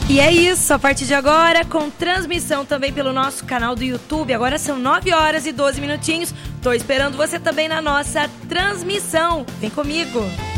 E é isso, a partir de agora, com transmissão também pelo nosso canal do YouTube. Agora são 9 horas e 12 minutinhos. Tô esperando você também na nossa transmissão. Vem comigo!